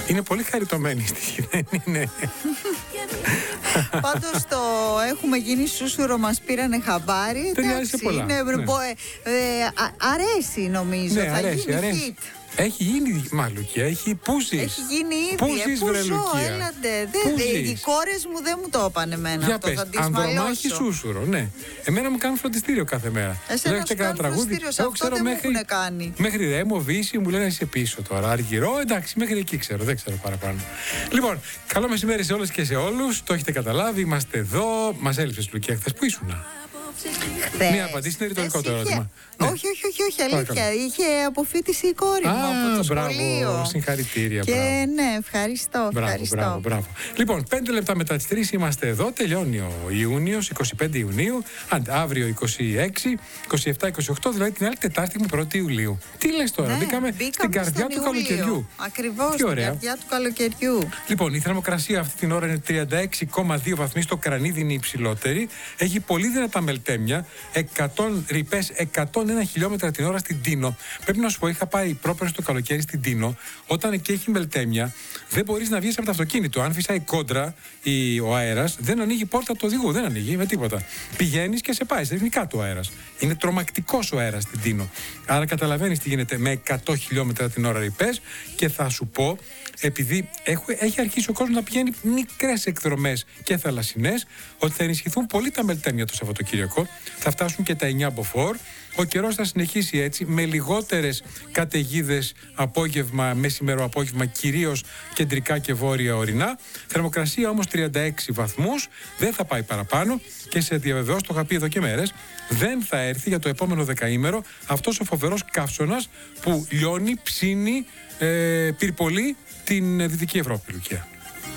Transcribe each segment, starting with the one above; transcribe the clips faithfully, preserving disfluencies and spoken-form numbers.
Είναι πολύ χαριτωμένη η στίχη, δεν είναι? Πάντως το έχουμε γίνει σούσουρο, μας πήρανε χαμπάρι. Ταιριάζει πολλά. Είναι, ναι. ε, ε, α, αρέσει νομίζω, ναι, θα αρέσει, γίνει αρέσει. hit. Έχει γίνει μαλουκία, έχει πούσεις. Έχει γίνει ήδη. Πούσεις, βρε Λουκία. Έλατε. Δε, οι κόρες μου δεν μου το είπαν εμένα. Για αυτό, πες, θα τις Ανδρομάχη μαλλιώσω. Σούσουρο, ναι. Εμένα μου κάνουν φροντιστήριο κάθε μέρα. Εσένα σου κάνουν φροντιστήριο, σε αυτό δεν μέχρι, μου έχουν κάνει. Μέχρι Ρέμο, Βύση, μου λένε είσαι πίσω τώρα. Αργυρό, εντάξει, μέχρι εκεί ξέρω, δεν ξέρω παραπάνω. Λοιπόν, καλό μεσημέρι σε όλες και σε όλους. Το έχετε καταλάβει, είμαστε εδώ. Μας έλειψες, Λουκία, χθες που ήσουνα? Χθες. Μία απαντήση είναι ρητορικό το ερώτημα. Ναι. Όχι, όχι, όχι, όχι, αλήθεια. Είχε αποφοίτηση η κόρη μου από το μπράβο, σχολείο. Συγχαρητήρια. Και μπράβο. ναι, ευχαριστώ. Μπράβο, ευχαριστώ. μπράβο, μπράβο. Λοιπόν, πέντε λεπτά μετά τις τρεις είμαστε εδώ. Τελειώνει ο Ιούνιος, είκοσι πέντε Ιουνίου. Άντε, αύριο είκοσι έξι, είκοσι επτά, είκοσι οκτώ, δηλαδή την άλλη Τετάρτη μου πρώτη Ιουλίου. Τι λες τώρα, Ναι, μπήκαμε, μπήκαμε στην καρδιά του καλοκαιριού. Ακριβώς, Τι στην ωραία. καρδιά του καλοκαιριού. Λοιπόν, η θερμοκρασία αυτή την ώρα είναι τριάντα έξι κόμμα δύο βαθμοί, στο Κρανίδι είναι η υψηλότερη. Έχει πολύ δυνατά μελτέμια, εκατό ρηπές, εκατόν ένα χιλιόμετρα την ώρα στην Τίνο. Πρέπει να σου πω, είχα πάει πρόπερ στο καλοκαίρι στην Τίνο. Όταν εκεί έχει μελτέμια, δεν μπορείς να βγεις από το αυτοκίνητο. Αν φυσάει κόντρα η, ο αέρας, δεν ανοίγει η πόρτα του οδηγού, δεν ανοίγει με τίποτα. Πηγαίνεις και σε πάει, σε ρίχνει κάτω ο αέρας. Είναι τρομακτικός ο αέρας στην Τίνο. Άρα καταλαβαίνεις τι γίνεται με εκατό χιλιόμετρα την ώρα ρηπές. Και θα σου πω, επειδή έχω, έχει αρχίσει ο κόσμος να πηγαίνει μικρές εκδρομές και θαλασσινές, ότι θα ενισχυθούν πολύ τα μελτέμια το Σαββατοκύριακο. Θα φτάσουν και τα εννιά μποφόρ. Ο καιρός θα συνεχίσει έτσι, με λιγότερες καταιγίδες απόγευμα, μεσημέρο απόγευμα, κυρίως κεντρικά και βόρεια ορεινά. Θερμοκρασία όμως τριάντα έξι βαθμούς, δεν θα πάει παραπάνω και σε διαβεβαιώ, το είχα πει εδώ και μέρες, δεν θα έρθει για το επόμενο δεκαήμερο αυτός ο φοβερός καύσωνας που λιώνει, ψήνει, ε, πυρπολεί την Δυτική Ευρώπη, Λουκία.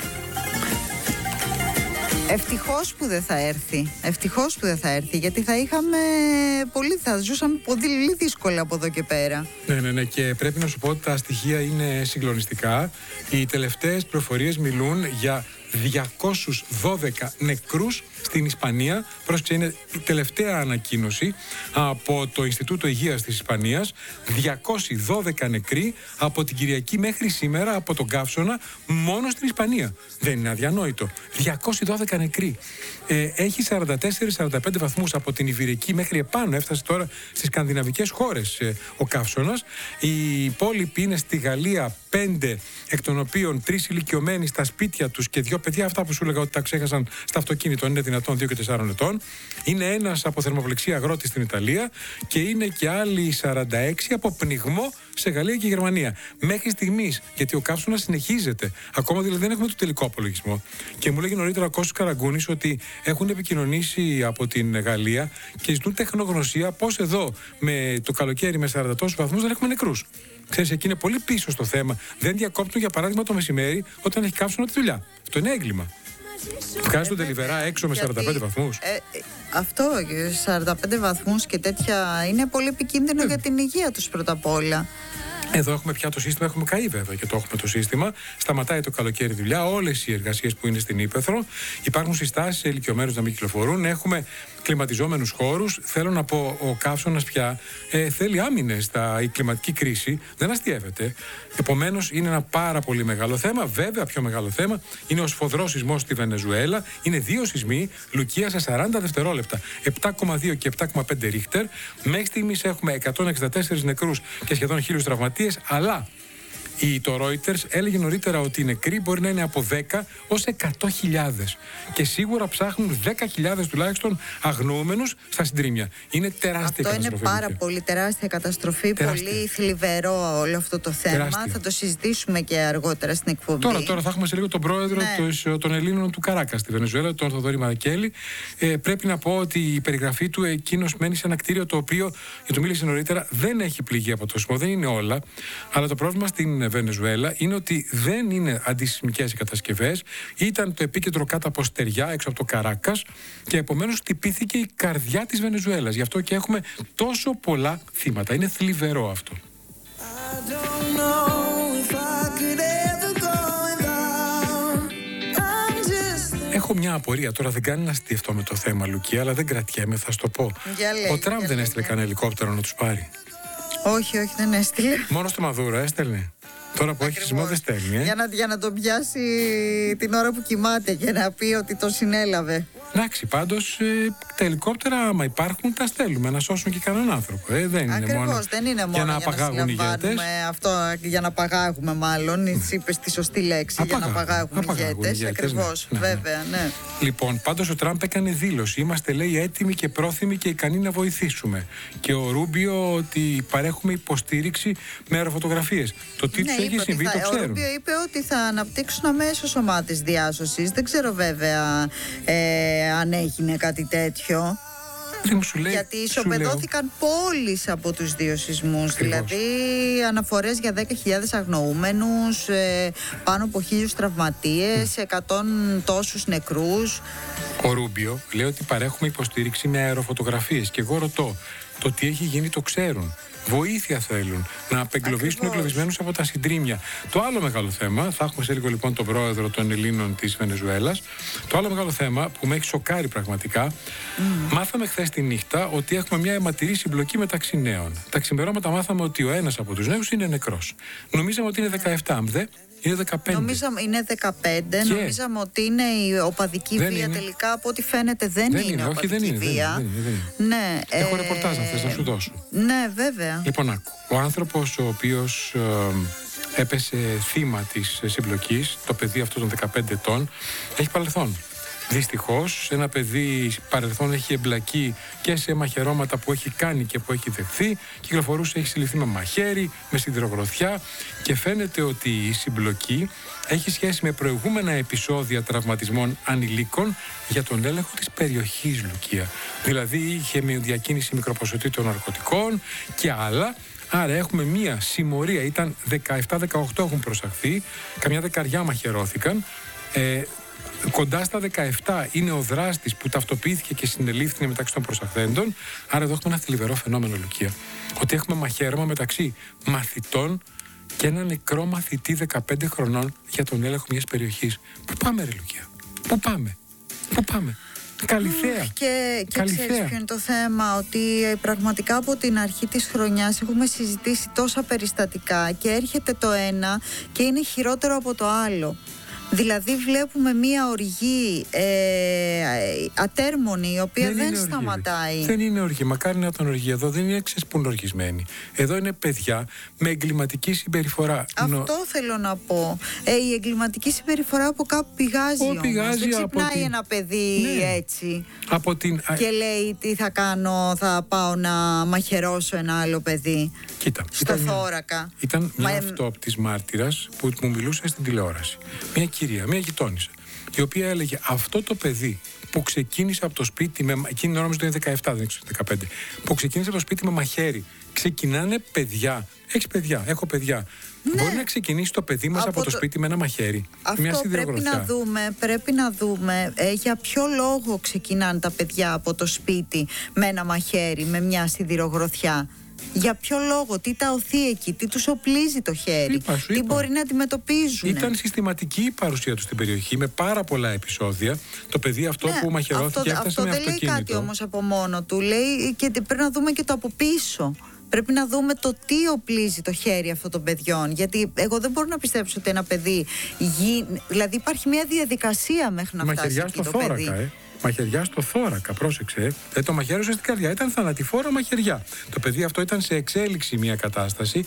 Ευτυχώς που δεν θα έρθει. Ευτυχώς που δεν θα έρθει, γιατί θα είχαμε πολύ, θα ζούσαμε πολύ δύσκολα από εδώ και πέρα. Ναι, ναι, ναι. Και πρέπει να σου πω ότι τα στοιχεία είναι συγκλονιστικά. Οι τελευταίες πληροφορίες μιλούν για διακόσιους δώδεκα νεκρούς στην Ισπανία. Πρόσεξε, είναι η τελευταία ανακοίνωση από το Ινστιτούτο Υγείας της Ισπανίας. διακόσιοι δώδεκα νεκροί από την Κυριακή μέχρι σήμερα από τον καύσωνα μόνο στην Ισπανία. Δεν είναι αδιανόητο. διακόσιοι δώδεκα νεκροί. Ε, έχει σαράντα τέσσερα σαράντα πέντε βαθμούς από την Ιβηρική μέχρι επάνω. Έφτασε τώρα στις σκανδιναβικές χώρες ε, ο καύσωνας. Οι υπόλοιποι είναι στη Γαλλία πέντε, εκ των οποίων τρεις ηλικιωμένοι στα σπίτια τους και δύο παιδιά, αυτά που σου έλεγα ότι τα ξέχασαν στα αυτοκίνητο, είναι δυνατόν, δύο και τεσσάρων ετών. Είναι ένας από θερμοπληξία αγρότη στην Ιταλία και είναι και άλλοι σαράντα έξι από πνιγμό σε Γαλλία και Γερμανία. Μέχρι στιγμής, γιατί ο καύσωνας συνεχίζεται. Ακόμα δηλαδή δεν έχουμε το τελικό απολογισμό. Και μου λέγει νωρίτερα ο Κώστας Καραγκούνης ότι έχουν επικοινωνήσει από την Γαλλία και ζητούν τεχνογνωσία πώς εδώ με το καλοκαίρι με σαράντα τόσους βαθμούς δεν έχουμε νεκρούς. Ξέρεις, εκεί είναι πολύ πίσω στο θέμα. Δεν διακόπτουν, για παράδειγμα, το μεσημέρι όταν έχει καύσωνα τη δουλειά. Αυτό είναι έγκλημα. Βγάζει τον τελιβερά έξω με σαράντα πέντε βαθμούς. Ε, ε, αυτό, σαράντα πέντε βαθμούς και τέτοια, είναι πολύ επικίνδυνο ε. για την υγεία τους πρώτα απ' όλα. Εδώ έχουμε πια το σύστημα, έχουμε καεί βέβαια και το έχουμε το σύστημα. Σταματάει το καλοκαίρι δουλειά, όλες οι εργασίες που είναι στην Ύπαιθρο. Υπάρχουν συστάσεις σε ηλικιωμένους να μην κυκλοφορούν. Έχουμε κλιματιζόμενους χώρους. Θέλω να πω, ο καύσωνας πια ε, θέλει άμυνες. Η κλιματική κρίση δεν αστιεύεται. Επομένως, είναι ένα πάρα πολύ μεγάλο θέμα. Βέβαια, πιο μεγάλο θέμα είναι ο σφοδρός σεισμός στη Βενεζουέλα. Είναι δύο σεισμοί, Λουκία, σε σαράντα δευτερόλεπτα. επτά κόμμα δύο και επτά κόμμα πέντε ρίχτερ. Μέχρι στιγμής έχουμε εκατόν εξήντα τέσσερις νεκρούς και σχεδόν χίλιους τραυματίες. Αλλά η, το Reuters έλεγε νωρίτερα ότι οι νεκροί μπορεί να είναι από δέκα ως εκατό χιλιάδες. Και σίγουρα ψάχνουν δέκα χιλιάδες τουλάχιστον αγνοούμενους στα συντρίμμια. Είναι τεράστια αυτό καταστροφή. Αυτό είναι πάρα πολύ τεράστια καταστροφή. Τεράστια. Πολύ θλιβερό όλο αυτό το θέμα. Τεράστια. Θα το συζητήσουμε και αργότερα στην εκπομπή. Τώρα, τώρα θα έχουμε σε λίγο τον πρόεδρο ναι. των Ελλήνων του Καράκα στη Βενεζουέλα, τον Θοδωρή Μαρακέλη. Ε, πρέπει να πω ότι η περιγραφή του, εκείνος μένει σε ένα κτίριο το οποίο, για το μίλησε νωρίτερα, δεν έχει πληγεί από το σεισμό. Δεν είναι όλα. Αλλά το πρόβλημα στην Βενεζουέλα είναι ότι δεν είναι αντισυσμικές οι κατασκευές. Ήταν το επίκεντρο κάτω από στεριά έξω από το Καράκας και επομένως χτυπήθηκε η καρδιά της Βενεζουέλας. Γι' αυτό και έχουμε τόσο πολλά θύματα. Είναι θλιβερό αυτό. Έχω μια απορία τώρα, δεν κάνει να αστιευτώ με το θέμα, Λουκία, αλλά δεν κρατιέμαι, θα σου το πω. Λέει, Ο Τραμπ δεν έστειλε κανένα ελικόπτερο να τους πάρει? Όχι, όχι, δεν έστειλε. Μόνο στο Μαδούρο έστελνε. Τώρα που έχει σεισμό δεν στέλνει, ε. Για να, για να τον πιάσει την ώρα που κοιμάται και να πει ότι τον συνέλαβε. Εντάξει, πάντως ε, τα ελικόπτερα, άμα υπάρχουν, τα στέλνουμε να σώσουν και κανέναν άνθρωπο. Ε, δεν Ακριβώς, είναι μόνο δεν είναι μόνο για να για απαγάγουν οι ηγέτες. Αυτό, για να παγάγουμε, μάλλον. Mm. Είπες τη σωστή λέξη. Απαγάγουν, για να παγάγουν οι ηγέτες. Ακριβώς, ναι, βέβαια, ναι. ναι. Λοιπόν, πάντως ο Τραμπ έκανε δήλωση. Είμαστε, λέει, έτοιμοι και πρόθυμοι και ικανοί να βοηθήσουμε. Και ο Ρούμπιο ότι παρέχουμε υποστήριξη με αεροφωτογραφίες. Το τι ναι, τους έχει συμβεί θα, το ξέρουν. Ο Ρούμπιο είπε ότι θα αναπτύξουν αμέσως ομάδες διάσωσης. Δεν ξέρω βέβαια ε, αν έγινε κάτι τέτοιο. Λέει, γιατί ισοπεδώθηκαν πόλεις από τους δύο σεισμούς. Δηλαδή αναφορές για δέκα χιλιάδες αγνοούμενους, ε, πάνω από χίλιους τραυματίες, εκατό τόσους νεκρούς. Ο Ρούμπιο λέει ότι παρέχουμε υποστήριξη με αεροφωτογραφίες. Και εγώ ρωτώ, το τι έχει γίνει το ξέρουν. Βοήθεια θέλουν να απεγκλωβίσουν εγκλωβισμένους από τα συντρίμμια. Το άλλο μεγάλο θέμα, θα έχουμε σε λίγο λοιπόν τον πρόεδρο των Ελλήνων της Βενεζουέλας. Το άλλο μεγάλο θέμα που με έχει σοκάρει πραγματικά, mm. μάθαμε χθες τη νύχτα ότι έχουμε μια αιματηρή συμπλοκή μεταξύ νέων. Τα ξημερώματα μάθαμε ότι ο ένας από τους νέους είναι νεκρός. Νομίζαμε ότι είναι δεκαεπτά, δε. Είναι δεκαπέντε. Νομίζαμε είναι δεκαπέντε. Και... Νομίζαμε ότι είναι η οπαδική δεν βία. Είναι. Τελικά από ό,τι φαίνεται δεν, δεν είναι, είναι οπαδική όχι, δεν είναι, βία. Δεν είναι, δεν είναι, δεν είναι. Ναι, Έχω ε... ρεπορτάζ να θες να σου δώσω. Ναι, βέβαια. Λοιπόν, άκου. Ο άνθρωπος ο οποίος ε, έπεσε θύμα της συμπλοκής, το παιδί αυτό των δεκαπέντε ετών, έχει παρελθόν. Δυστυχώς, ένα παιδί παρελθόν έχει εμπλακεί και σε μαχαιρώματα που έχει κάνει και που έχει δεχθεί. Κυκλοφορούσε, έχει συλληφθεί με μαχαίρι, με σιδηρογροθιά και φαίνεται ότι η συμπλοκή έχει σχέση με προηγούμενα επεισόδια τραυματισμών ανηλίκων για τον έλεγχο της περιοχής, Λουκία. Δηλαδή είχε με διακίνηση μικροποσοτήτων ναρκωτικών και άλλα. Άρα έχουμε μία συμμορία, ήταν δεκαεπτά δεκαοκτώ έχουν προσαχθεί, καμιά δεκαριά μαχαιρώθηκαν. Ε, Κοντά στα δεκαεπτά είναι ο δράστης που ταυτοποιήθηκε και συνελήφθη μεταξύ των προσαχθέντων. Άρα εδώ έχουμε ένα θλιβερό φαινόμενο, Λουκία. Ότι έχουμε μαχαίρωμα μεταξύ μαθητών και ένα νεκρό μαθητή δεκαπέντε χρονών για τον έλεγχο μιας περιοχής. Πού πάμε, ρε Λουκία? Πού πάμε? Πού πάμε? Καλυθέα. Και, και ξέρεις ποιο είναι το θέμα, ότι πραγματικά από την αρχή της χρονιάς έχουμε συζητήσει τόσα περιστατικά και έρχεται το ένα και είναι χειρότερο από το άλλο. Δηλαδή βλέπουμε μία οργή ε, ατέρμονη, η οποία δεν, δεν σταματάει. Οργή. Δεν είναι οργή. Μακάρι να ήταν οργή. Εδώ δεν είναι ξεσπουνοργισμένοι. Εδώ είναι παιδιά με εγκληματική συμπεριφορά. Αυτό Νο... θέλω να πω. Ε, η εγκληματική συμπεριφορά από κάπου πηγάζει. Ο, πηγάζει δεν ξυπνάει την... ένα παιδί ναι. έτσι. Από την... Και λέει τι θα κάνω, θα πάω να μαχαιρώσω ένα άλλο παιδί. Κοίτα, στο ήταν θώρακα. Μια, ήταν μια Μα... αυτόπτης μάρτυρας που μου μιλούσε στην τηλεόραση. Μια κυρία, μια γειτόνισσα, η οποία έλεγε αυτό το παιδί που ξεκίνησε από το σπίτι, με, εκείνη νόμιζε ότι είναι δεκαεπτά, δεν ξέρω, δεκαπέντε, που ξεκίνησε από το σπίτι με μαχαίρι. Ξεκινάνε παιδιά. Έχεις παιδιά, έχω παιδιά. Ναι. Μπορεί να ξεκινήσει το παιδί μας από, από το... το σπίτι με ένα μαχαίρι. Αυτό μια πρέπει να δούμε, πρέπει να δούμε ε, για ποιο λόγο ξεκινάνε τα παιδιά από το σπίτι με ένα μαχαίρι, με μια σιδηρογροθιά. Για ποιο λόγο, τι τα οθεί εκεί, τι τους οπλίζει το χέρι, είπα, τι είπα. μπορεί να αντιμετωπίζουν. Ήταν συστηματική η παρουσία του στην περιοχή με πάρα πολλά επεισόδια. Το παιδί αυτό ναι, που μαχαιρώθηκε αυτό, έφτασε αυτό με δεν αυτοκίνητο. Δεν λέει κάτι όμως από μόνο του. Λέει και πρέπει να δούμε και το από πίσω. Πρέπει να δούμε το τι οπλίζει το χέρι αυτών των παιδιών. Γιατί εγώ δεν μπορώ να πιστέψω ότι ένα παιδί. Γι... Δηλαδή υπάρχει μια διαδικασία μέχρι να φτάσει εκεί το θώρακα, παιδί. Ε. Μαχαιριά στο θώρακα, πρόσεξε. Ε, το μαχαίρωσε στην καρδιά. Ήταν θανατηφόρα μαχαιριά. Το παιδί αυτό ήταν σε εξέλιξη μια κατάσταση.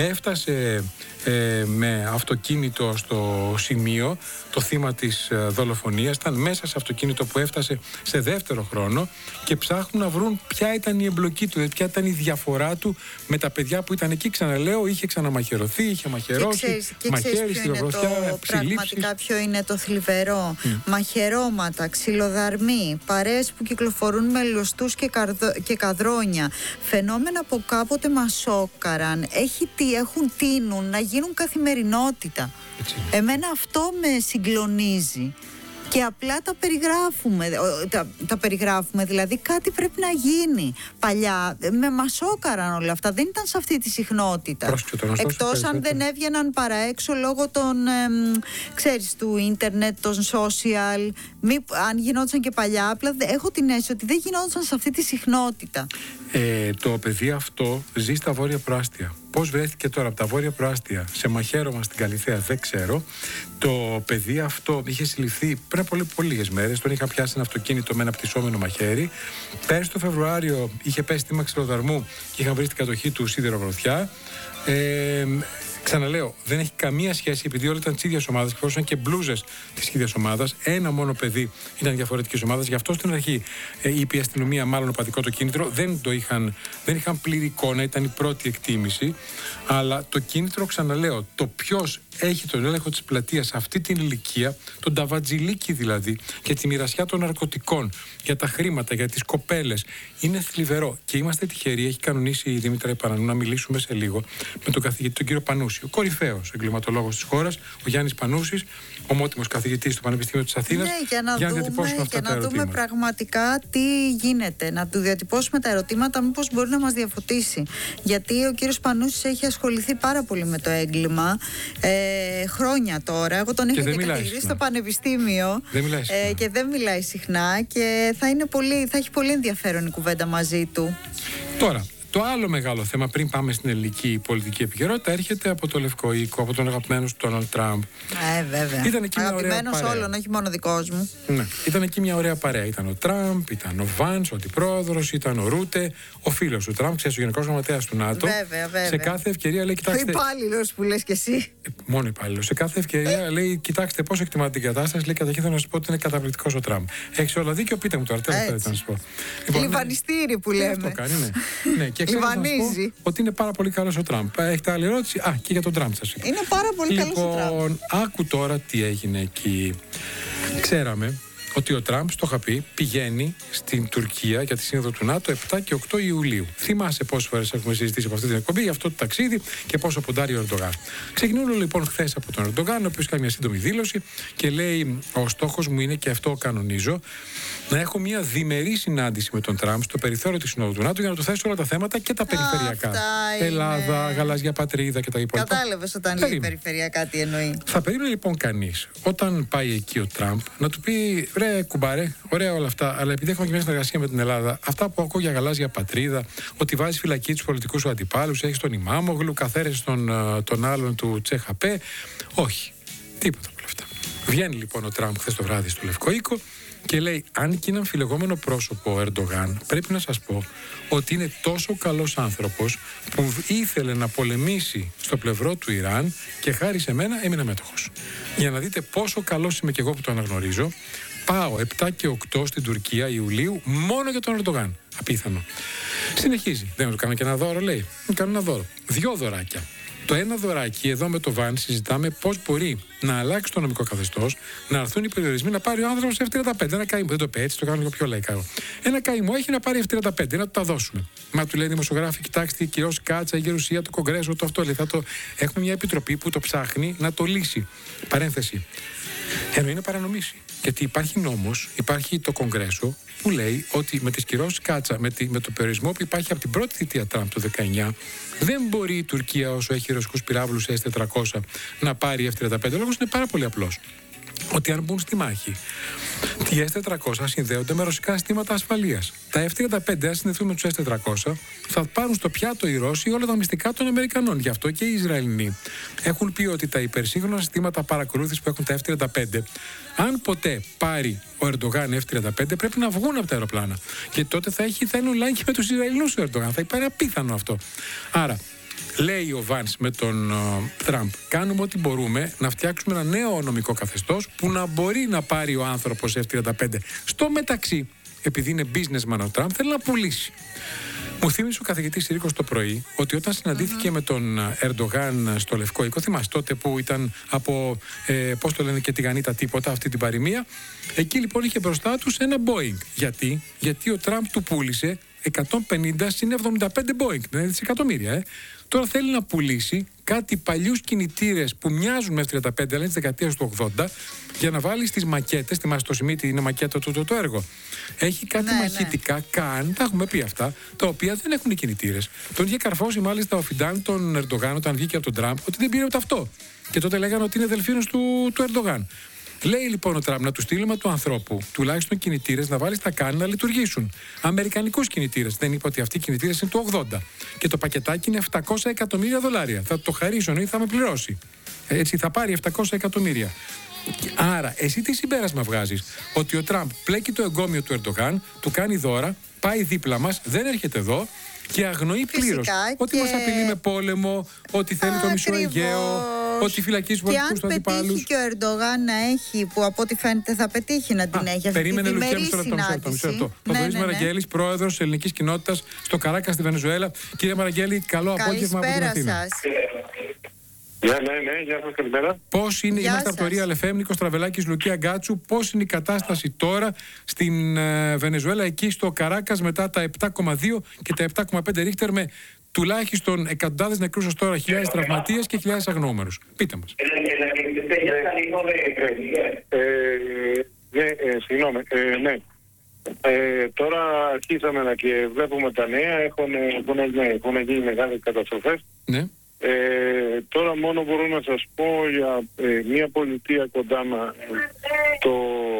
Έφτασε ε, με αυτοκίνητο στο σημείο, το θύμα της ε, δολοφονίας. Ήταν μέσα σε αυτοκίνητο που έφτασε σε δεύτερο χρόνο και ψάχνουν να βρουν ποια ήταν η εμπλοκή του, ποια ήταν η διαφορά του με τα παιδιά που ήταν εκεί. Ξαναλέω, είχε ξαναμαχαιρωθεί, είχε μαχαιρώσει. Και ξέρεις, και μαχαίρι, ξέρεις ποιο είναι το, πραγματικά ποιο είναι το θλιβερό. Mm. Μαχαιρώματα, ξυλοδαρμοί, παρέες που κυκλοφορούν με λωστούς και, καρδο, και καδρόνια. Φαινόμενα που κάποτε μας σόκαραν, έχει, τι, έχουν τείνουν να γίνουν καθημερινότητα. Έτσι. Εμένα αυτό με συγκλονίζει. Και απλά τα περιγράφουμε, τα, τα περιγράφουμε, δηλαδή κάτι πρέπει να γίνει. Παλιά με μασόκαραν όλα αυτά, δεν ήταν σε αυτή τη συχνότητα. Εκτός αν δεν έβγαιναν παρά έξω λόγω των, ε, ξέρεις, του ίντερνετ, των social. Μη, αν γινόντουσαν και παλιά, απλά έχω την αίσθηση ότι δεν γινόντουσαν σε αυτή τη συχνότητα. Ε, το παιδί αυτό ζει στα βόρεια προάστια. Πώς βρέθηκε τώρα από τα βόρεια προάστια σε μαχαίρωμα στην Καλιθέα δεν ξέρω. Το παιδί αυτό είχε συλληφθεί πριν από πολύ, πολύ λίγες μέρες. Τον είχαν πιάσει ένα αυτοκίνητο με ένα πτυσσόμενο μαχαίρι. Πέρσι το Φεβρουάριο είχε πέσει θύμα ξυλοδαρμού και είχαν βρει στην κατοχή του σιδηροβροθιά. Ε, Ξαναλέω, δεν έχει καμία σχέση επειδή όλοι ήταν τη ίδια ομάδα και φορούσαν και μπλούζες τη ίδια ομάδα. Ένα μόνο παιδί ήταν διαφορετική ομάδα. Γι' αυτό στην αρχή ε, είπε η αστυνομία, μάλλον οπαδικό το κίνητρο. Δεν το είχαν, δεν είχαν πλήρη εικόνα, ήταν η πρώτη εκτίμηση. Αλλά το κίνητρο, ξαναλέω, το ποιος έχει τον έλεγχο της πλατείας σε αυτή την ηλικία, τον ταβατζιλίκι δηλαδή, για τη μοιρασιά των ναρκωτικών, για τα χρήματα, για τις κοπέλες, είναι θλιβερό. Και είμαστε τυχεροί, έχει κανονίσει η Δήμητρα Επανανού να μιλήσουμε σε λίγο με τον καθηγητή, τον κύριο Πανούση, ο κορυφαίος εγκληματολόγος της χώρας, ο Γιάννης Πανούσης, ομότιμος καθηγητής του Πανεπιστημίου της Αθήνας. Ναι, για να, για να δούμε, αυτά για να δούμε πραγματικά τι γίνεται, να του διατυπώσουμε τα ερωτήματα, μήπως μπορεί να μας διαφωτίσει. Γιατί ο κύριος Πανούσης έχει ασχοληθεί πάρα πολύ με το έγκλημα. Ε, χρόνια τώρα. Εγώ τον είχα και, και καθηγητή στο πανεπιστήμιο δεν μιλάει ε, και δεν μιλάει συχνά και θα, είναι πολύ, θα έχει πολύ ενδιαφέρον η κουβέντα μαζί του. Τώρα, το άλλο μεγάλο θέμα πριν πάμε στην ελληνική πολιτική επικαιρότητα έρχεται από το Λευκό Οίκο, από τον αγαπημένο του Ντόναλντ Τραμπ. Ε, βέβαια. Αγαπημένος όλων, όχι μόνο δικός μου. Ναι, ήταν εκεί μια ωραία παρέα. Ήταν ο Τραμπ, ήταν ο Βάνς, ο αντιπρόεδρος, ήταν ο Ρούτε, ο φίλος του Τραμπ, ξέρεις, ο γενικός γραμματέας του ΝΑΤΟ. Βέβαια, βέβαια. Σε κάθε ευκαιρία λέει: κοιτάξτε. Ο υπάλληλος που λες κι εσύ. Ε, μόνο υπάλληλος. Σε κάθε ευκαιρία λέει: κοιτάξτε πώς εκτιμάτε την κατάσταση. Λέει: καταρχήν θέλω να σα πω ότι είναι καταπληκτικός ο Τραμπ. Έχει όλα δίκιο, πείτε μου τώρα. Τι θέλω να σα πω. Λιβανιστήρι που λέμε. Αυτό κάνει, ναι. ναι και ότι είναι πάρα πολύ καλός ο Τραμπ. Έχετε άλλη ερώτηση? Α, και για τον Τραμπ σας είπα. Είναι πάρα πολύ λοιπόν, καλός ο Τραμπ. Λοιπόν, άκου τώρα τι έγινε εκεί. Ξέραμε ότι ο Τραμπ, στο είχα πει, πηγαίνει στην Τουρκία για τη σύνοδο του ΝΑΤΟ επτά και οκτώ Ιουλίου. Θυμάσαι πόσες φορές έχουμε συζητήσει από αυτή την εκπομπή για αυτό το ταξίδι και πόσο ποντάρει ο Ερντογάν. Ξεκινούν λοιπόν χθες από τον Ερντογάν, ο οποίος κάνει μια σύντομη δήλωση και λέει: ο στόχος μου είναι, και αυτό κανονίζω, να έχω μια διμερή συνάντηση με τον Τραμπ στο περιθώριο της Συνόδου του ΝΑΤΟ για να του θέσω όλα τα θέματα και τα περιφερειακά. Ελλάδα, γαλάζια πατρίδα και τα υπόλοιπα. Κατάλαβες όταν λέει περιφερειακά τι εννοεί. Θα περίμενε λοιπόν κανείς όταν πάει εκεί ο Τραμπ να του πει: ρε κουμπάρε, ωραία όλα αυτά, αλλά επειδή έχουμε και μια συνεργασία με την Ελλάδα, αυτά που ακούω για γαλάζια πατρίδα, ότι βάζει φυλακή τους πολιτικούς σου αντιπάλους, έχεις τον Ημάμογλου, καθαίρεσαι τον, τον άλλον του Τσέχαπέ. Όχι, τίποτα από όλα αυτά. Βγαίνει λοιπόν ο Τραμπ χθες το βράδυ στο Λευκό Οίκο και λέει: αν και είναι αμφιλεγόμενο πρόσωπο ο Ερντογάν, πρέπει να σας πω ότι είναι τόσο καλός άνθρωπος που ήθελε να πολεμήσει στο πλευρό του Ιράν και χάρη σε μένα έμεινα μέτοχος. Για να δείτε πόσο καλός είμαι και εγώ που το αναγνωρίζω, πάω επτά και οκτώ στην Τουρκία Ιουλίου μόνο για τον Ερντογάν. Απίθανο. Συνεχίζει. Δεν του κάνω και ένα δώρο, λέει. Μου κάνω ένα δώρο. Δυο δωράκια. Το ένα δωράκι, εδώ με το Βαν, συζητάμε πώς μπορεί να αλλάξει το νομικό καθεστώς, να έρθουν οι περιορισμοί, να πάρει ο άνθρωπος εφ τριάντα πέντε. Ένα καημό. Δεν το πει έτσι, το κάνω λίγο πιο λαϊκά. Ένα καημό έχει να πάρει εφ τριάντα πέντε, να του τα δώσουμε. Μα του λέει δημοσιογράφοι: κοιτάξτε, η κυρίως Κάτσα, η γερουσία του Κογκρέσου, το αυτό λέει. Θα το... Έχουμε μια επιτροπή που το ψάχνει να το λύσει. Παρένθεση. Ενώ είναι παρανομήσει. Γιατί υπάρχει νόμος, υπάρχει το Κογκρέσο που λέει ότι με τις κυρώσεις Κάτσα, με, τη, με το περιορισμό που υπάρχει από την πρώτη θητεία Τραμπ το δεκαεννιά, δεν μπορεί η Τουρκία, όσο έχει ρωσικούς πυράβλους ες τετρακόσια, να πάρει εφ τριάντα πέντε. Ο λόγος είναι πάρα πολύ απλός. Ότι αν μπουν στη μάχη, οι ες τετρακόσια συνδέονται με ρωσικά συστήματα ασφαλείας. Τα εφ τριάντα πέντε, αν συνδεθούν με τους ες τετρακόσια, θα πάρουν στο πιάτο οι Ρώσοι όλα τα μυστικά των Αμερικανών. Γι' αυτό και οι Ισραηλινοί έχουν πει ότι τα υπερσύγχρονα συστήματα παρακολούθησης που έχουν τα εφ τριάντα πέντε, αν ποτέ πάρει ο Ερντογάν εφ τριάντα πέντε, πρέπει να βγουν από τα αεροπλάνα. Και τότε θα, έχει, θα είναι online και με τους Ισραηλινούς ο Ερντογάν. Θα υπάρχει απίθανο αυτό. Άρα, λέει ο Βάνς με τον uh, Τραμπ: κάνουμε ό,τι μπορούμε να φτιάξουμε ένα νέο νομικό καθεστώς που να μπορεί να πάρει ο άνθρωπος εφ τριάντα πέντε. Στο μεταξύ, επειδή είναι businessman ο Τραμπ, θέλει να πουλήσει. Μου θύμισε ο καθηγητής Συρίκος το πρωί ότι όταν συναντήθηκε mm-hmm. με τον Ερντογάν στο Λευκό Οίκο, θυμάσαι τότε που ήταν από, ε, πώς το λένε, και τη Γανίτα τίποτα, αυτή την παροιμία, εκεί λοιπόν είχε μπροστά τους ένα Boeing. Γιατί, Γιατί ο Τραμπ του πούλησε εκατόν πενήντα συν εβδομήντα πέντε Boeing, δηλαδή δισεκατομμύρια, ε. Τώρα θέλει να πουλήσει κάτι παλιούς κινητήρες που μοιάζουν με εφ τριάντα πέντε, αλλά είναι της δεκαετίας του ογδόντα, για να βάλει στις μακέτες. Θυμάσαι το Σιμίτι, είναι μακέτα του το, το έργο. Έχει κάτι ναι, μαχητικά, ναι. καν, τα έχουμε πει αυτά, τα οποία δεν έχουν οι κινητήρες. Τον είχε καρφώσει μάλιστα ο Φιντάν τον Ερντογάν όταν βγήκε από τον Τραμπ, ότι δεν πήρε ούτε αυτό. Και τότε λέγανε ότι είναι δελφίνος του, του Ερντογάν. Λέει λοιπόν ο Τραμπ να του στείλουμε του ανθρώπου τουλάχιστον κινητήρες να βάλει στα καν να λειτουργήσουν. Αμερικανικούς κινητήρες. Δεν είπε ότι αυτοί οι κινητήρες είναι του ογδόντα. Και το πακετάκι είναι επτακόσια εκατομμύρια δολάρια. Θα το χαρίσω ή θα με πληρώσει. Έτσι θα πάρει επτακόσια εκατομμύρια. Άρα, εσύ τι συμπέρασμα βγάζεις? Ότι ο Τραμπ πλέκει το εγκόμιο του Ερντογάν, του κάνει δώρα, πάει δίπλα μας, δεν έρχεται εδώ και αγνοεί πλήρως ότι και... μας απειλεί με πόλεμο, ότι θέλει Α, το μισό Αιγαίο, ότι φυλακίζει πολιτικούς του αντιπάλους. Και αν πετύχει και ο Ερντογάν να έχει, που από ό,τι φαίνεται θα πετύχει να την Α, έχει αυτή τη διμερή συνάντηση. Ο Θοδωρής Μαραγγέλης, πρόεδρος ελληνικής κοινότητας στο Καράκα στη Βενεζουέλα. Κύριε Μαραγγέλη, καλό απόγευμα από την Αθήνα. Ναι, ναι, ναι, γεια σας, καλημέρα. Πώς είναι, Γεια είμαστε σας. από το Real εφ εμ, Νίκος Τραβελάκης, Λουκία Γκάτσου. Πώς είναι η κατάσταση τώρα στην ε, Βενεζουέλα, εκεί στο Καράκας, μετά τα επτά κόμμα δύο και τα επτά κόμμα πέντε ρίχτερ, με τουλάχιστον εκατοντάδες νεκρούς ως τώρα, χιλιάδες τραυματίες και χιλιάδες αγνοούμενους? Πείτε μας. Ναι, συγγνώμη, ναι. Ε, τώρα αρχίσαμε να και βλέπουμε τα νέα, έχουν, έχουν, ναι, έχουν γίνει μεγάλες καταστροφές. Ναι. Ε, τώρα μόνο μπορώ να σας πω για ε, μια πολιτεία κοντά μα, το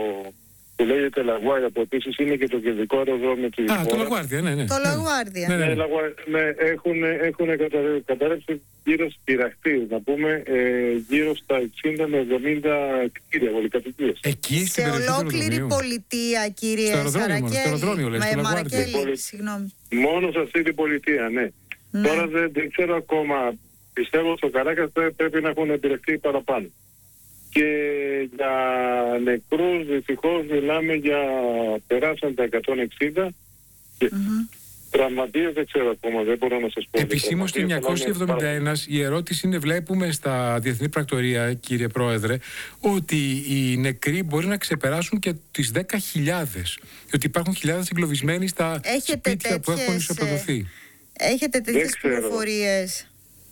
που λέγεται Λαγουάρια, που επίσης είναι και το κεντρικό αεροδρόμιο της χώρας. Α, το Λαγουάρδια, ναι, ναι. Το Λαγουάρδια. Ναι, ναι, ναι. ναι, έχουν, έχουν καταρρεύσει γύρω στις πειραχτήρες, να πούμε, ε, γύρω στα εξήντα με εβδομήντα κτίρια πολυκατοικίες. Εκεί σε ολόκληρη πολιτεία, κύριε Σαρακέλη. Στο αεροδρόμιο, λέει, στο Λαγουάρδια. Συγγνώμη. Μόνο σε αυτή την πολιτεία, ναι. Ναι. Τώρα δεν, δεν ξέρω ακόμα. Πιστεύω στο Καράκας πρέπει να έχουν επηρεαστεί παραπάνω. Και για νεκρούς δυστυχώς μιλάμε για περάσαν τα εκατόν εξήντα και mm-hmm. τραυματίες δεν ξέρω ακόμα, δεν μπορώ να σας πω. Επισήμως το εννιακόσια εβδομήντα ένα η ερώτηση είναι, βλέπουμε στα διεθνή πρακτορία, κύριε Πρόεδρε, ότι οι νεκροί μπορεί να ξεπεράσουν και τις δέκα χιλιάδες. Ότι υπάρχουν χιλιάδες εγκλωβισμένοι στα Έχετε σπίτια τέτοιες... που έχουν ισοπεδωθεί. Έχετε τέτοιες πληροφορίες?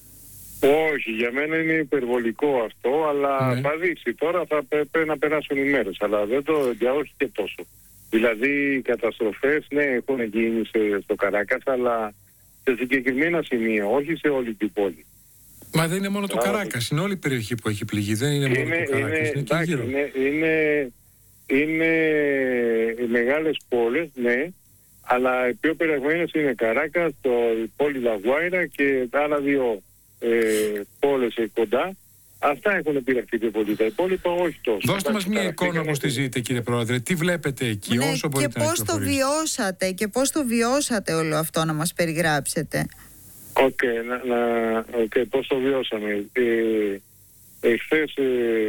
Όχι, για μένα είναι υπερβολικό αυτό, αλλά ναι. θα δείξει. Τώρα θα πρέπει να περάσουν οι μέρες, αλλά δεν το, για όχι και τόσο. Δηλαδή οι καταστροφές, ναι, έχουν γίνει σε, στο Καράκας, αλλά σε συγκεκριμένα σημεία, όχι σε όλη την πόλη. Μα δεν είναι μόνο το Καράκας, είναι όλη η περιοχή που έχει πληγεί, δεν είναι, είναι μόνο το Καράκας, είναι, είναι και γύρω. Είναι, είναι, είναι μεγάλες πόλεις, ναι. Αλλά οι πιο περιεγμένες είναι Καράκας, το, η πόλη Λαγουάιρα και τα άλλα δύο ε, πόλεις κοντά. Αυτά έχουν επηρεαστεί πιο πολύ. Τα υπόλοιπα όχι τόσο. Δώστε μας μια εικόνα όπως τη ζείτε, κύριε Πρόεδρε. Τι βλέπετε εκεί, ναι, όσο μπορείτε να να πώς το βιώσατε και πώς το βιώσατε όλο αυτό, να μας περιγράψετε. Οκ, okay, να, να, okay, πώς το βιώσαμε. Ε, εχθές ε,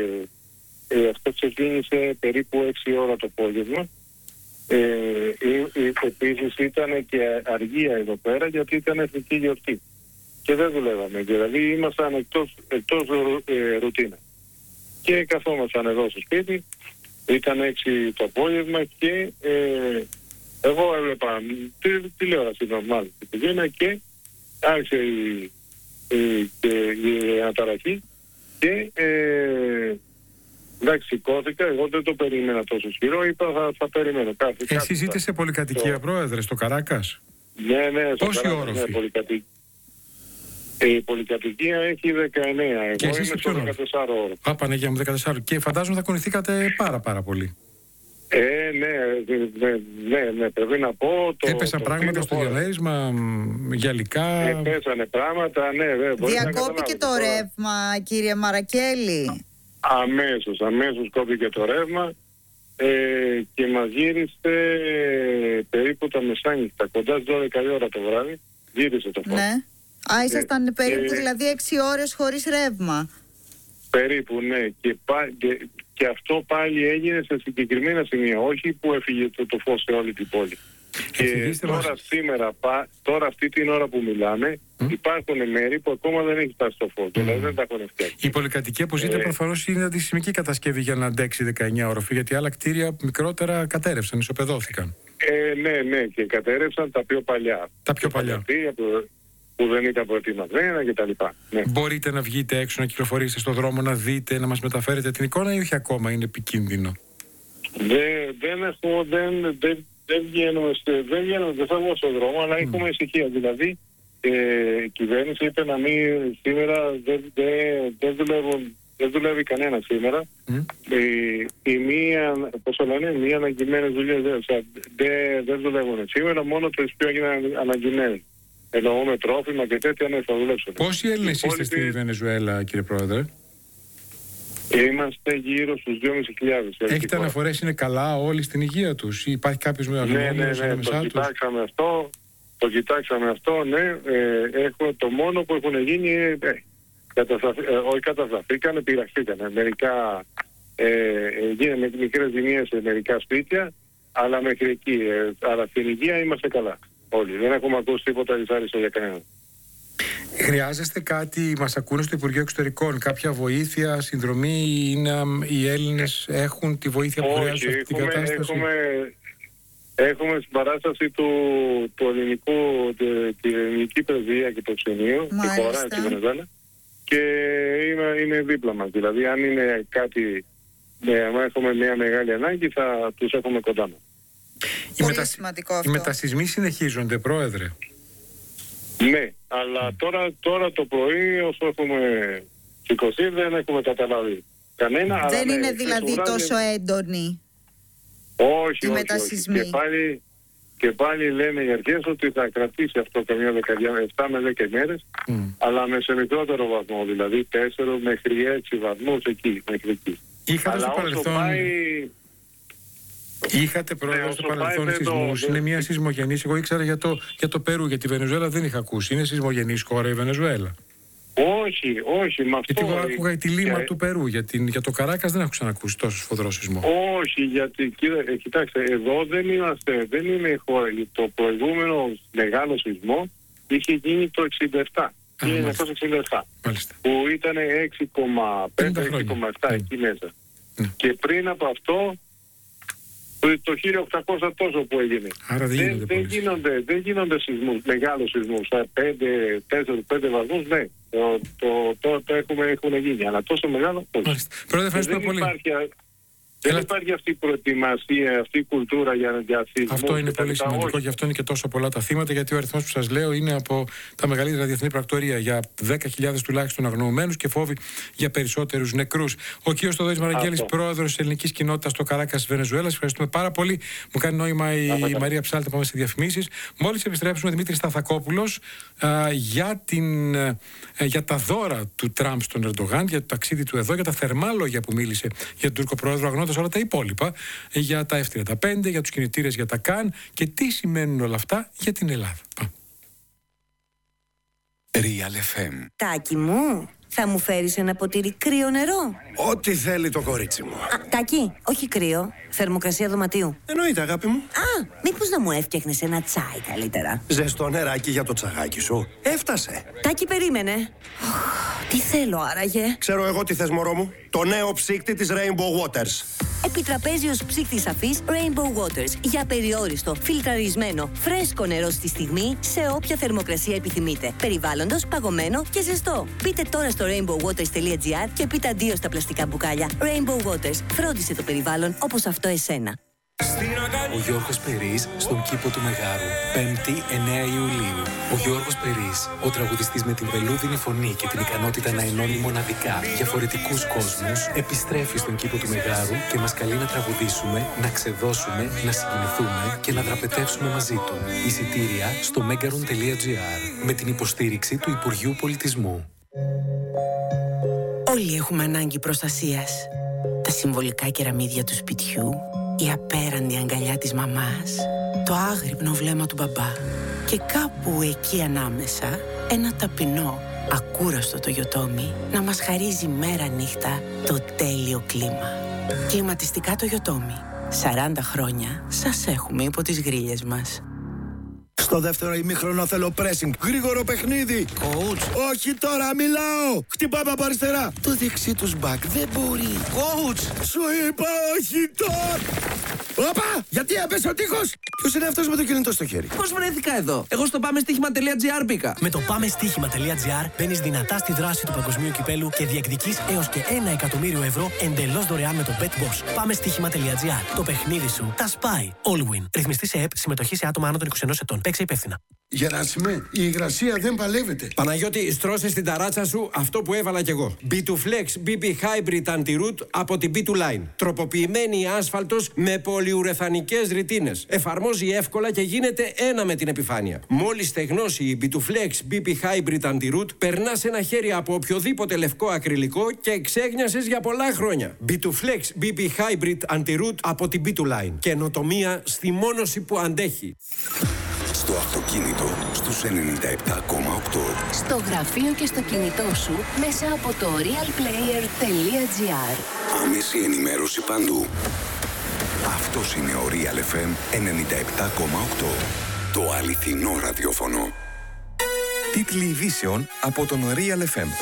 ε, αυτό ξεκίνησε περίπου έξι ώρα το απόγευμα. Ε, ε, επίσης ήταν και αργία εδώ πέρα, γιατί ήταν εθνική γιορτή και δεν δουλεύαμε, δηλαδή ήμασταν εκτός, εκτός ε, ρουτίνα και καθόμασταν εδώ στο σπίτι, ήταν έξι το απόγευμα και ε, εγώ έβλεπα τη, τηλεόραση νορμάλ και άρχισε η, η, η, η αναταραχή και ε, εντάξει, σηκώθηκα, εγώ δεν το περίμενα τόσο ισχυρό, είπα θα, θα περιμένω κάθε. Εσύ ζείτε σε πολυκατοικία, το... Πρόεδρε, στο Καράκας? Ναι, ναι, στο Πόση Καράκας, όροφη? Ναι, πολυκατοικία. Η πολυκατοικία έχει δεκαεννέα, εγώ και είμαι στο δεκατέσσερα ώρο. Α, Παναγία μου, δεκατέσσερα. Και φαντάζομαι θα κουνηθήκατε πάρα πάρα πολύ. Ε, ναι, ναι, ναι, ναι, πρέπει να πω. Το, Έπεσαν το πράγματα στο διαλέρισμα, γυαλικά. Έπεσανε πράγματα, ναι, βέβαια. Διακόπηκε το τώρα. ρεύμα, κύριε Μαρακέλη. Αμέσως, αμέσως κόπηκε το ρεύμα ε, και μας γύρισε ε, περίπου τα μεσάνυχτα, κοντά στις δώδεκα η ώρα το βράδυ, γύρισε το φως. Ναι. Α, ήσασταν ε, περίπου ε, δηλαδή έξι ώρες χωρίς ρεύμα. Περίπου, ναι. Και, και, και αυτό πάλι έγινε σε συγκεκριμένα σημεία, όχι που έφυγε το, το φως σε όλη την πόλη. Και τώρα μας. σήμερα, τώρα αυτή την ώρα που μιλάμε, mm. υπάρχουν μέρη που ακόμα δεν έχει φτάσει το φως. Mm. Δηλαδή δεν τα έχουν φτιάξει. Η πολυκατοικία που ζείτε ε... προφανώς είναι αντισημική κατασκευή για να αντέξει δεκαεννέα όροφη, γιατί άλλα κτίρια μικρότερα κατέρευσαν, ισοπεδώθηκαν. Ε, ναι, ναι, και κατέρευσαν τα πιο παλιά. Τα πιο παλιά. Που, που δεν ήταν προετοιμασμένα κτλ. Ναι. Μπορείτε να βγείτε έξω, να κυκλοφορήσετε στον δρόμο, να δείτε, να μας μεταφέρετε την εικόνα, ή όχι ακόμα, είναι επικίνδυνο? Δε, δεν έχω, δεν, δεν, δεν βγαίνουμε, δεν βγαίνουμε, δεν θα βγω στον δρόμο, αλλά mm. έχουμε ησυχία. Δηλαδή, ε, η κυβέρνηση είπε να μην σήμερα δεν, δεν, δεν δουλεύουν δεν δουλεύει κανένα σήμερα. Mm. Η, η μία, πώς το λένε, οι μία αναγκημένες δουλειές δεν δε, δε δουλεύουν σήμερα, μόνο τις πιο αναγκημένες. Εννοώ με τρόφιμα και τέτοια, ναι, θα δουλέψουν. Πόσοι Έλληνες είστε στη Βενεζουέλα, κύριε Πρόεδρε? Είμαστε γύρω στους δυόμισι χιλιάδες. Έχετε αναφορές, είναι καλά όλοι στην υγεία τους ή υπάρχει κάποιος με αγνώμενος ναι, ναι, ναι, το κοιτάξαμε αυτό, το κοιτάξαμε αυτό, ναι. Ε, έχω, το μόνο που έχουν γίνει, ε, κατασταθ, ε, όχι κατασταθήκανε, πειραχθήκανε. Μερικά, ε, γίνανε μικρές ζημίες σε μερικά σπίτια, αλλά μέχρι εκεί. Ε, αλλά στην υγεία είμαστε καλά όλοι. Δεν έχουμε ακούσει τίποτα δυσάρεστο για κανέναν. Χρειάζεστε κάτι, μας ακούνε στο Υπουργείο Εξωτερικών, κάποια βοήθεια, συνδρομή, είναι, οι Έλληνες έχουν τη βοήθεια που χρειάζονται σε αυτή την κατάσταση? Έχουμε, έχουμε στην παράσταση του, του ελληνικού, τη ελληνική πρεσβεία και το ξενείο, τη χώρα, τη Βενεζουέλα, και είναι, είναι δίπλα μας. Δηλαδή, αν είναι κάτι, αν έχουμε μια μεγάλη ανάγκη, θα τους έχουμε κοντά μας. Οι, μετα... οι μετασυσμοί συνεχίζονται, Πρόεδρε? Ναι, αλλά τώρα, τώρα το πρωί όσο έχουμε σηκωθεί δεν έχουμε καταλάβει κανένα. Δεν αλλά, είναι ναι, δηλαδή τόσο έντονη όχι, η όχι, μετασυσμή. όχι. Και, πάλι, και πάλι λένε οι αρχές ότι θα κρατήσει αυτό καμιά δεκαετία, επτά με δέκα ημέρες, mm. αλλά με σε μικρότερο βαθμό, δηλαδή τέσσερα μέχρι έξι βαθμούς εκεί, μέχρι εκεί. Είχατε στο παρελθόν... Πάει... Είχατε πρόεδρο στο παρελθόν σεισμούς, είναι μια σεισμογενής. Εγώ ήξερα για το, για το Περού, για τη Βενεζουέλα δεν είχα ακούσει. Είναι σεισμογενής χώρα η Βενεζουέλα? Όχι, όχι, με αυτό... Γιατί εγώ άκουγα τη λίμα του Περού, για, την, για το Καράκας δεν έχω ξανακούσει τόσο σφοδρό σεισμό. Όχι, γιατί κύριε, κοιτάξτε, εδώ δεν είμαστε, δεν είναι η χώρα. Το προηγούμενο μεγάλο σεισμό είχε γίνει το εξήντα επτά. χίλια εννιακόσια εξήντα επτά, που ήταν έξι κόμμα πέντε έξι κόμμα επτά εκεί μέσα. Mm. Και πριν από αυτό το χίλια οκτακόσια τόσο που έγινε. Άρα δεν, δεν, δεν, γίνονται, δεν γίνονται σεισμούς, μεγάλους σεισμούς. πέντε, τέσσερα, πέντε βαθμούς, ναι. Το, το, το, το έχουμε, έχουν γίνει. Αλλά τόσο μεγάλο, όχι. Πρόεδρε, ευχαριστώ πολύ. Υπάρχει, δεν Έλα... υπάρχει αυτή η προετοιμασία, αυτή η κουλτούρα για, για σεισμούς. Αυτό είναι πολύ τα σημαντικό, όχι. Γι' αυτό είναι και τόσο πολλά τα θύματα, γιατί ο αριθμός που σας λέω είναι από τα μεγαλύτερα διεθνή πρακτορία, για δέκα χιλιάδες τουλάχιστον αγνοωμένους και φόβοι για περισσότερους νεκρούς. Ο κ. Θοδωρής Μαραγγέλης, πρόεδρος της ελληνικής κοινότητας στο Καράκας της Βενεζουέλας. Ευχαριστούμε πάρα πολύ. Μου κάνει νόημα η Α, Μαρία Ψάλτη, πάμε σε διαφημίσεις. Μόλις επιστρέψουμε, Δημήτρης Σταθακόπουλος α, για, την, α, για τα δώρα του Τραμπ στον Ερντογάν, για το ταξίδι του εδώ, για τα θερμά λόγια που μίλησε για τον Τούρκο πρόεδρο, αγνώντας όλα τα υπόλοιπα, για τα εφ τριάντα πέντε, για τους κινητήρες για τα Καν και τι σημαίνουν όλα αυτά για την Ελλάδα. Real εφ εμ. Τάκη μου, θα μου φέρεις ένα ποτήρι κρύο νερό? Ό,τι θέλει το κορίτσι μου. Α, Τάκη, όχι κρύο, θερμοκρασία δωματίου. Εννοείται, αγάπη μου. Α, μήπως να μου έφτιαχνες ένα τσάι καλύτερα? Ζεστό νεράκι για το τσαγάκι σου. Έφτασε. Τάκη, περίμενε. Τι θέλω άραγε? Ξέρω εγώ τι θες, μωρό μου. Το νέο ψύκτη της Rainbow Waters. Επιτραπέζιος ψύκτης σαφής Rainbow Waters. Για περιόριστο, φιλτραρισμένο, φρέσκο νερό στη στιγμή, σε όποια θερμοκρασία επιθυμείτε. Περιβάλλοντος, παγωμένο και ζεστό. Πείτε τώρα στο rainbow waters τελεία gr και πείτε αντίο στα πλαστικά μπουκάλια. Rainbow Waters. Φρόντισε το περιβάλλον όπως αυτό εσένα. Ο Γιώργος Περής στον κήπο του Μεγάρου, πέμπτη εννέα Ιουλίου. Ο Γιώργος Περής, ο τραγουδιστής με την βελούδινη φωνή και την ικανότητα να ενώνει μοναδικά διαφορετικούς κόσμους, επιστρέφει στον κήπο του Μεγάρου και μας καλεί να τραγουδήσουμε, να ξεδώσουμε, να συγκινηθούμε και να δραπετεύσουμε μαζί του. Εισιτήρια στο megaron τελεία gr με την υποστήριξη του Υπουργείου Πολιτισμού. Όλοι έχουμε ανάγκη προστασίας. Τα συμβολικά κεραμίδια του σπιτιού, η απέραντη αγκαλιά της μαμάς, το άγρυπνο βλέμμα του μπαμπά και κάπου εκεί ανάμεσα ένα ταπεινό, ακούραστο το Ιωτόμι να μας χαρίζει μέρα νύχτα το τέλειο κλίμα. Κλιματιστικά το Ιωτόμι. σαράντα χρόνια σας έχουμε υπό τις γρίλες μας. Στο δεύτερο ημίχρονο θέλω pressing. Γρήγορο παιχνίδι. Coach. Όχι τώρα, μιλάω. Χτυπάμε από αριστερά. Το δεξί τους back δεν μπορεί. Coach. Σου είπα όχι τώρα. Όπα! Γιατί έπεσε ο τείχος! Ποιος είναι αυτός με το κινητό στο χέρι? Πώς βρέθηκα εδώ? Εγώ στο πάμε στοίχημα τελεία gr μπήκα. Με το πάμε στοίχημα τελεία gr μπαίνεις δυνατά στη δράση του παγκοσμίου κυπέλου και διεκδικείς έως και ένα εκατομμύριο ευρώ εντελώς δωρεάν με το BetBoss. Πάμε στοίχημα τελεία gr. Το παιχνίδι σου τα σπάει. All win. Ρυθμιστή σε ΕΠ, συμμετοχή σε άτομα άνω των είκοσι ενός ετών. Παίξε υπεύθυνα. Γεράσιμε, η υγρασία δεν παλεύεται. Παναγιώτη, στρώσε στην ταράτσα σου αυτό που έβαλα κι εγώ. μπι δύο Flex μπι πι Hybrid Anti-Root από την μπι δύο Line. Τροποποιημένη άσφαλτος με πολυουρεθανικές ρητίνες. Εφαρμόζει εύκολα και γίνεται ένα με την επιφάνεια. Μόλις στεγνώσει η μπι δύο Flex μπι πι Hybrid Anti-Root, περνάς ένα χέρι από οποιοδήποτε λευκό ακριλικό και εξέγνιασες για πολλά χρόνια. μπι δύο Flex μπι πι Hybrid Anti-Root από την μπι δύο Line. Καινοτομία στη μόνωση που αντέχει. Στο αυτοκίνητο, στους ενενήντα επτά κόμμα οκτώ. Στο γραφείο και στο κινητό σου, μέσα από το realplayer.gr. Άμεση ενημέρωση παντού. Αυτός είναι ο Real εφ εμ ενενήντα επτά κόμμα οκτώ. Το αληθινό ραδιόφωνο. Τίτλοι ειδήσεων από τον Real εφ εμ.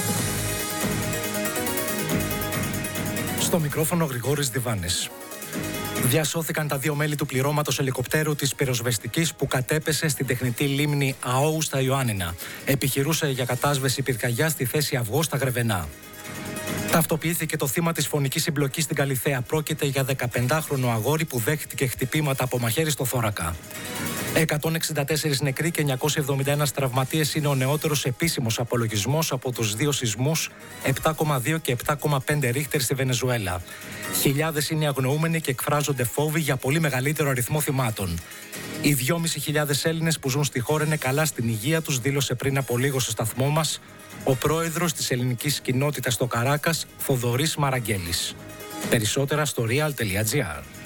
Στο μικρόφωνο Γρηγόρης Διβάνης. Διασώθηκαν τα δύο μέλη του πληρώματος ελικοπτέρου της πυροσβεστικής που κατέπεσε στην τεχνητή λίμνη Αόου στα Ιωάννινα. Επιχειρούσε για κατάσβεση πυρκαγιά στη θέση Αυγό στα Γρεβενά. Ταυτοποιήθηκε το θύμα της φωνικής συμπλοκής στην Καλιθέα. Πρόκειται για δεκαπεντάχρονο αγόρι που δέχτηκε χτυπήματα από μαχαίρι στο θώρακα. εκατόν εξήντα τέσσερις νεκροί και εννιακόσιοι εβδομήντα ένα τραυματίες είναι ο νεότερος επίσημος απολογισμός από τους δύο σεισμούς επτά κόμμα δύο και επτά κόμμα πέντε ρίχτερ στη Βενεζουέλα. Χιλιάδες είναι οι αγνοούμενοι και εκφράζονται φόβοι για πολύ μεγαλύτερο αριθμό θυμάτων. Οι δυόμισι χιλιάδες Έλληνες που ζουν στη χώρα είναι καλά στην υγεία τους, δήλωσε πριν από λίγο στο σταθμό μας ο πρόεδρος της ελληνικής κοινότητας στο Καράκας, Θοδωρής Μαραγγέλης. Περισσότερα στο real.gr.